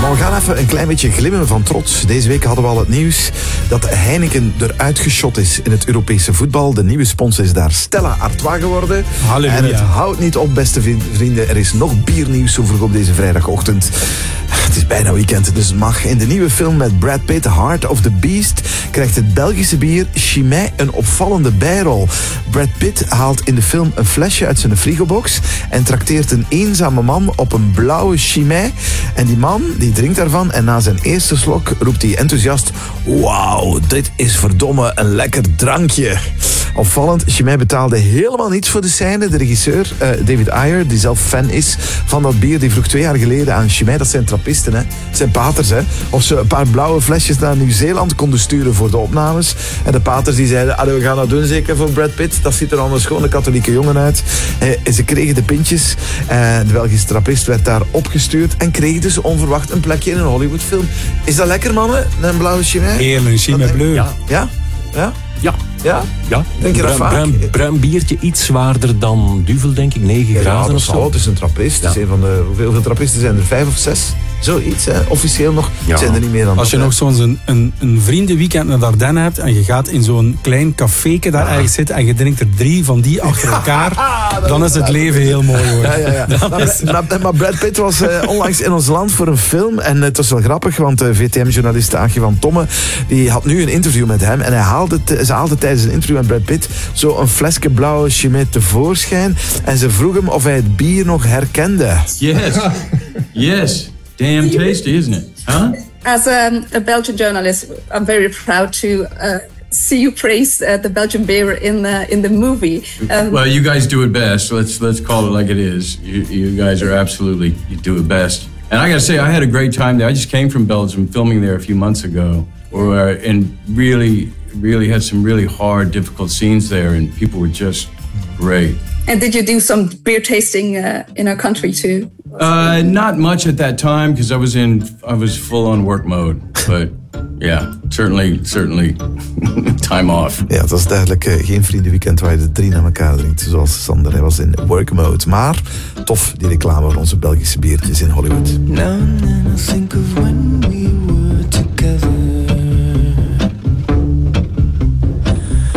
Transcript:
Maar we gaan even een klein beetje glimmen van trots. Deze week hadden we al het nieuws dat Heineken eruit geschot is in het Europese voetbal. De nieuwe sponsor is daar Stella Artois geworden. Halleluja. En het houdt niet op, beste vrienden. Er is nog biernieuws zo vroeg op deze vrijdagochtend. Het is bijna weekend, dus het mag. In de nieuwe film met Brad Pitt, Heart of the Beast, krijgt het Belgische bier Chimay een opvallende bijrol. Brad Pitt haalt in de film een flesje uit zijn frigobox en trakteert een eenzame man op een blauwe Chimay. En die man die drinkt daarvan en na zijn eerste slok roept hij enthousiast: wauw, dit is verdomme een lekker drankje. Opvallend, Chimay betaalde helemaal niets voor de scène. De regisseur, David Ayer, die zelf fan is van dat bier, die vroeg 2 jaar geleden aan Chimay, dat zijn trappisten, hè, dat zijn paters, hè, of ze een paar blauwe flesjes naar Nieuw-Zeeland konden sturen voor de opnames. En de paters die zeiden: we gaan dat doen zeker voor Brad Pitt, dat ziet er al een schone katholieke jongen uit. En ze kregen de pintjes. De Belgische trappist werd daar opgestuurd en kreeg dus onverwacht een plekje in een Hollywoodfilm. Is dat lekker, mannen? Een blauwe Chimay? Heerlijk, Chimay bleu. Ja. Ja? Ja? Ja. Ja? Ja. Denk je dat vaak? Bruin biertje, iets zwaarder dan duvel, denk ik. 9 graden dat of zo. zal. Het is een trappist. Het is een van de, hoeveel trappisten zijn er? 5 of 6? Zoiets, hè? Officieel nog. Ja. Zijn er niet meer dan Als je dat, nog zo'n een vriendenweekend naar Dardenne hebt en je gaat in zo'n klein caféke daar ergens zitten en je drinkt er 3 van die achter elkaar, dan is het leven heel mooi, hoor. Ja. Maar Brad Pitt was onlangs in ons land voor een film en het was wel grappig, want VTM-journalist Aagje van Tomme die had nu een interview met hem en ze haalde tijdens een interview met Brad Pitt zo een flesje blauwe Chimay tevoorschijn en ze vroeg hem of hij het bier nog herkende. Yes. Yes. Damn tasty, isn't it? Huh? As a Belgian journalist, I'm very proud to see you praise the Belgian beer in the movie. Well, you guys do it best. Let's call it like it is. You guys are absolutely, you do it best. And I gotta say, I had a great time there. I just came from Belgium, filming there a few months ago, and really had some really hard, difficult scenes there, and people were just great. And did you do some beer tasting in our country too? Not much at that time because I was full on work mode. But yeah, certainly time off. Ja, het was duidelijk geen vriendenweekend waar je de 3 naar elkaar drinkt, zoals Sander. Hij was in work mode. Maar tof, die reclame voor onze Belgische biertjes in Hollywood. Now and then I think of when